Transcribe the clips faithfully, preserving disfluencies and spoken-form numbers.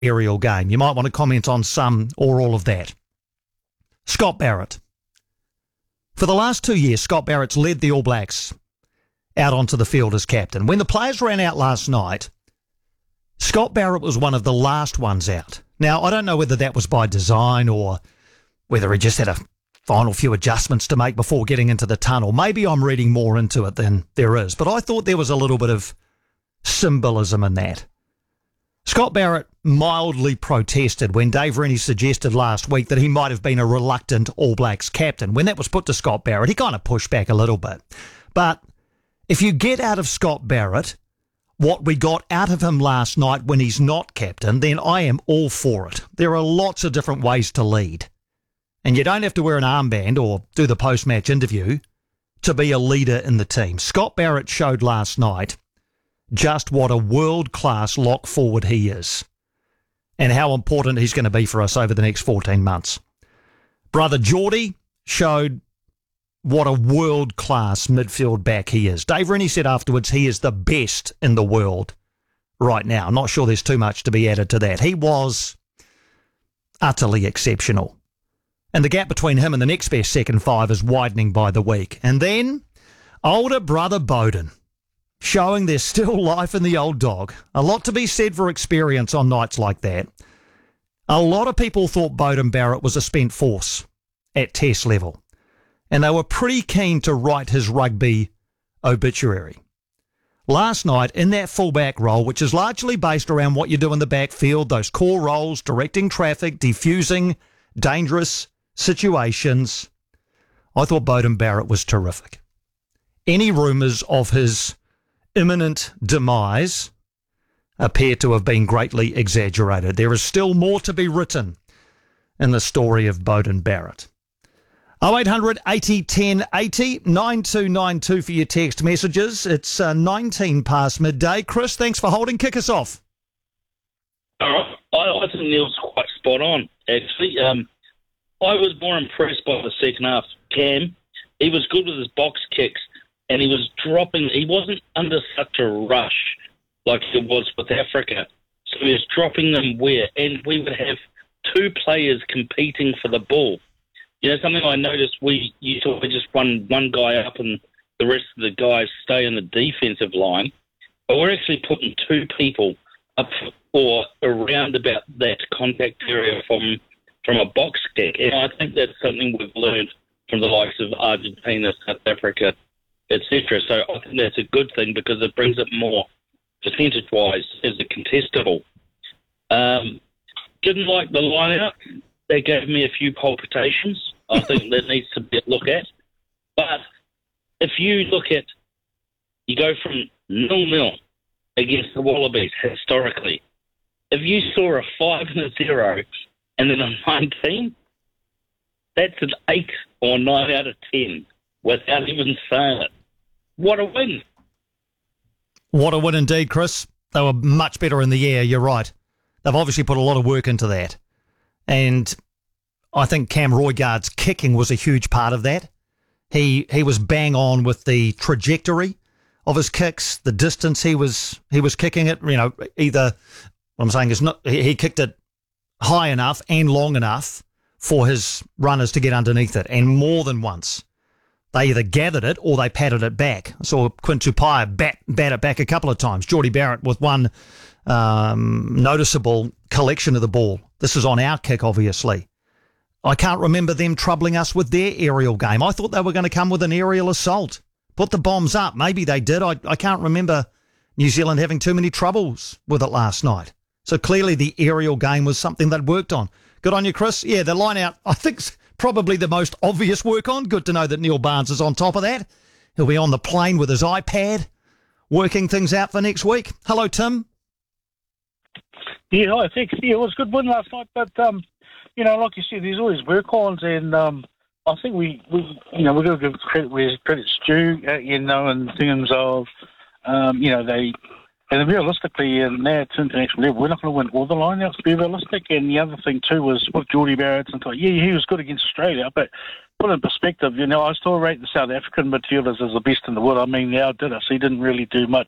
aerial game. You might want to comment on some or all of that. Scott Barrett. For the last two years, Scott Barrett's led the All Blacks out onto the field as captain. When the players ran out last night, Scott Barrett was one of the last ones out. Now, I don't know whether that was by design or whether he just had a final few adjustments to make before getting into the tunnel. Maybe I'm reading more into it than there is, but I thought there was a little bit of symbolism in that. Scott Barrett mildly protested when Dave Rennie suggested last week that he might have been a reluctant All Blacks captain. When that was put to Scott Barrett, he kind of pushed back a little bit. But if you get out of Scott Barrett what we got out of him last night when he's not captain, then I am all for it. There are lots of different ways to lead. And you don't have to wear an armband or do the post-match interview to be a leader in the team. Scott Barrett showed last night just what a world-class lock forward he is and how important he's going to be for us over the next fourteen months. Brother Geordie showed what a world-class midfield back he is. Dave Rennie said afterwards he is the best in the world right now. I'm not sure there's too much to be added to that. He was utterly exceptional. And the gap between him and the next best second five is widening by the week. And then older brother Beauden, showing there's still life in the old dog. A lot to be said for experience on nights like that. A lot of people thought Beauden Barrett was a spent force at test level, and they were pretty keen to write his rugby obituary. Last night, in that fullback role, which is largely based around what you do in the backfield, those core roles, directing traffic, defusing dangerous situations, I thought Beauden Barrett was terrific. Any rumours of his imminent demise appear to have been greatly exaggerated. There is still more to be written in the story of Beauden Barrett. oh eight hundred eighty ten eighty, nine two nine two for your text messages. It's uh, nineteen past midday. Chris, thanks for holding. Kick us off. All right. I, I think Neil's quite spot on, actually. Um, I was more impressed by the second half. Cam, he was good with his box kicks, and he was dropping. He wasn't under such a rush like he was with Africa. So he was dropping them where, and we would have two players competing for the ball. You know, something I noticed, we used to just run one guy up and the rest of the guys stay in the defensive line, but we're actually putting two people up or around about that contact area from from a box kick. And I think that's something we've learned from the likes of Argentina, South Africa, et cetera. So I think that's a good thing because it brings it more percentage-wise as a contestable. Um, didn't like the line-out. They gave me a few palpitations. I think that needs to be a look at. But if you look at, you go from nil-nil against the Wallabies historically. If you saw a five and a zero and then a nineteen, that's an eight or nine out of ten without even saying it. What a win. What a win indeed, Chris. They were much better in the air, you're right. They've obviously put a lot of work into that. And I think Cam Roygaard's kicking was a huge part of that. He he was bang on with the trajectory of his kicks, the distance he was he was kicking it. You know, either what I'm saying is not he, he kicked it high enough and long enough for his runners to get underneath it, and more than once. They either gathered it or they patted it back. I saw Quinn Tupaia bat, bat it back a couple of times. Geordie Barrett with one um, noticeable collection of the ball. This is on our kick, obviously. I can't remember them troubling us with their aerial game. I thought they were going to come with an aerial assault. Put the bombs up. Maybe they did. I, I can't remember New Zealand having too many troubles with it last night. So clearly the aerial game was something they'd worked on. Good on you, Chris. Yeah, the line out, I think, is probably the most obvious work on. Good to know that Neil Barnes is on top of that. He'll be on the plane with his iPad, working things out for next week. Hello, Tim. Yeah, hi, thanks. Yeah, it was a good win last night, but, um, you know, like you said, there's always work ons, and um, I think we, we you know, we've got to give credit where credit's due, uh, you know, in terms of, um, you know, they, and realistically, and now it's international level, we're not going to win all the lineouts, to be realistic. And the other thing, too, was with Geordie Barrett, and thought, yeah, he was good against Australia, but put in perspective, you know, I still rate the South African midfielders as the best in the world. I mean, they outdid us. He didn't really do much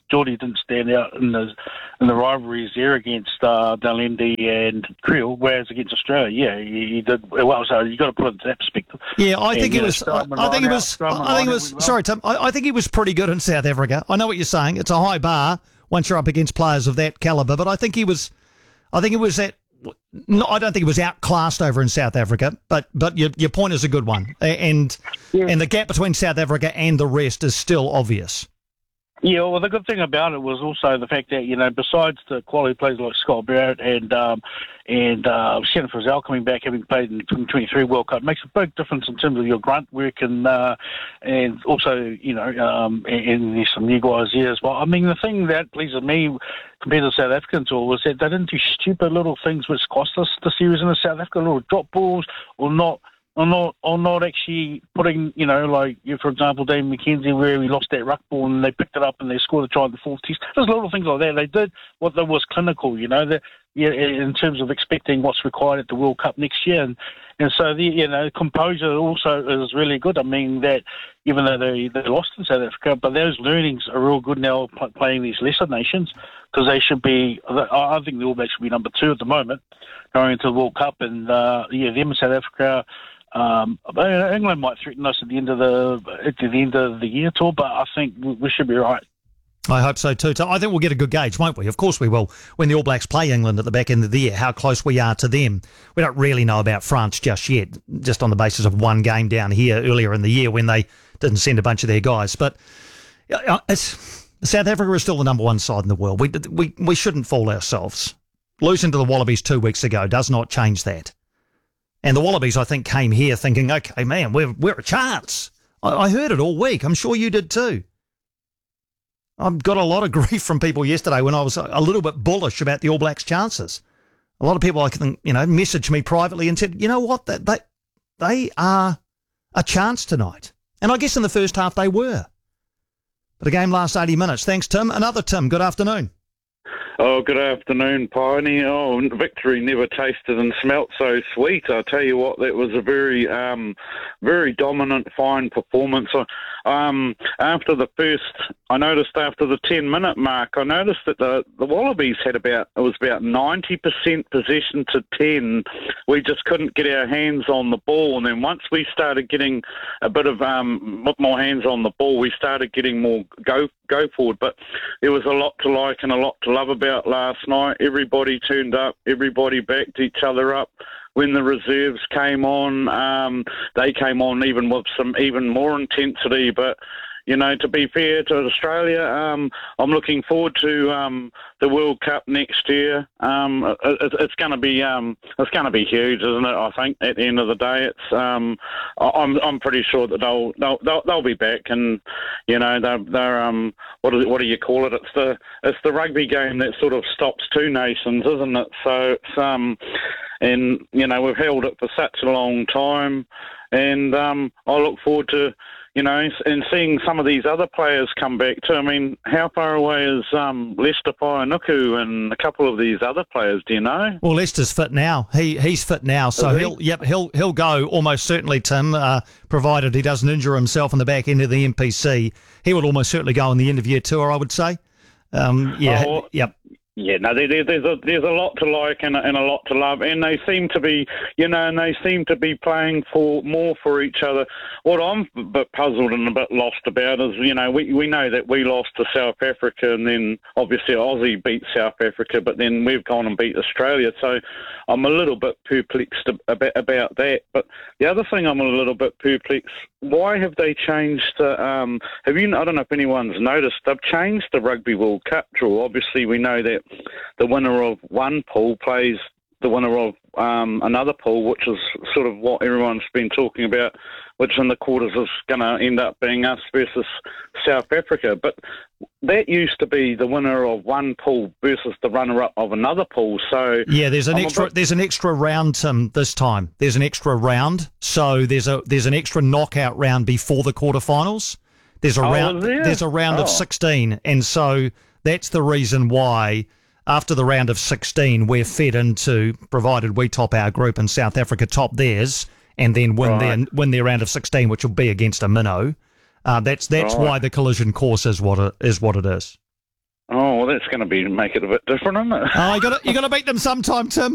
Geordie didn't stand out in the in the rivalries there against uh, Dalendi and Creel, whereas against Australia, yeah, he, he did well. So you got to put it into that perspective. Yeah, I think and, it was. I, I think it was. I think it was. Sorry, Tim. I, I think he was pretty good in South Africa. I know what you're saying. It's a high bar once you're up against players of that calibre, but I think he was. I think it was that. No, I don't think it was outclassed over in South Africa, but but your your point is a good one, and yeah. and the gap between South Africa and the rest is still obvious. Yeah, well, the good thing about it was also the fact that, you know, besides the quality players like Scott Barrett and um, and uh, Shannon Frizzell coming back, having played in the twenty twenty-three World Cup, makes a big difference in terms of your grunt work and uh, and also, you know, um, and, and there's some new guys here as well. I mean, the thing that pleases me compared to the South African tour was that they didn't do stupid little things which cost us the series in the South Africa, little drop balls or not. Or not, or not actually putting, you know, like, for example, Dave McKenzie, where he lost that ruck ball and they picked it up and they scored a try in the fourth test. There's little things like that. They did what that was clinical, you know, that, yeah, in terms of expecting what's required at the World Cup next year. And, and so, the, you know, composure also is really good. I mean, that even though they, they lost in South Africa, but those learnings are real good now playing these lesser nations, because they should be, I think the All Blacks should be number two at the moment going into the World Cup. And, uh, yeah, them in South Africa. Um, England might threaten us at the end of the at the end of the year tour, but I think we should be right. I hope so too. I think we'll get a good gauge, won't we? Of course we will. When the All Blacks play England at the back end of the year, how close we are to them. We don't really know about France just yet, just on the basis of one game down here earlier in the year when they didn't send a bunch of their guys. But it's, South Africa is still the number one side in the world. We we we shouldn't fool ourselves. Losing to the Wallabies two weeks ago does not change that. And the Wallabies, I think, came here thinking, okay, man, we're, we're a chance. I, I heard it all week. I'm sure you did too. I've got a lot of grief from people yesterday when I was a little bit bullish about the All Blacks' chances. A lot of people, I think, you know, messaged me privately and said, you know what, that they, they are a chance tonight. And I guess in the first half they were. But the game lasts eighty minutes. Thanks, Tim. Another Tim, good afternoon. Oh, good afternoon, Pioneer. Oh, victory never tasted and smelt so sweet. I tell you what, that was a very, um, very dominant, fine performance. Um, after the first, I noticed after the ten-minute mark, I noticed that the, the Wallabies had about, it was about ninety percent possession to ten. We just couldn't get our hands on the ball. And then once we started getting a bit of um, more hands on the ball, we started getting more go go forward. But there was a lot to like and a lot to love about last night. Everybody turned up, everybody backed each other up. When the reserves came on, um, they came on even with some even more intensity. But, you know, to be fair to Australia, um, I'm looking forward to um, the World Cup next year. Um, it, it's going to be um, it's going to be huge, isn't it? I think at the end of the day, it's um, I'm I'm pretty sure that they'll they'll they'll, they'll be back, and you know they're they're um what do what do you call it? It's the it's the rugby game that sort of stops two nations, isn't it? So it's um. And, you know, we've held it for such a long time. And um, I look forward to, you know, and seeing some of these other players come back too. I mean, how far away is um, Lester Whainuku and a couple of these other players, do you know? Well, Lester's fit now. He He's fit now. So he? he'll yep he'll he'll go almost certainly, Tim, uh, provided he doesn't injure himself on the back end of the N P C. He would almost certainly go on the end of year tour, I would say. Um, yeah, oh, yep. Yeah, no, there, there's a there's a lot to like and a, and a lot to love, and they seem to be, you know, and they seem to be playing for more for each other. What I'm a bit puzzled and a bit lost about is, you know, we we know that we lost to South Africa, and then obviously Aussie beat South Africa, but then we've gone and beat Australia. So I'm a little bit perplexed about about that. But the other thing I'm a little bit perplexed. Why have they changed? The, um, have you? I don't know if anyone's noticed. They've changed the Rugby World Cup draw. Obviously, we know that the winner of one pool plays the winner of um, another pool, which is sort of what everyone's been talking about, which in the quarters is going to end up being us versus South Africa. But that used to be the winner of one pool versus the runner-up of another pool. So yeah, there's an I'm extra. Bit... There's an extra round um, this time. There's an extra round. So there's a there's an extra knockout round before the quarterfinals. There's a oh, round. There? There's a round oh. of sixteen, and so that's the reason why. After the round of sixteen, we're fed into, provided we top our group and South Africa top theirs, and then win, right. their, win their round of sixteen, which will be against a minnow. Uh, that's that's right. why the collision course is what it is. What it is. Oh, well, that's going to be make it a bit different, isn't it? Oh, you got you got to beat them sometime, Tim.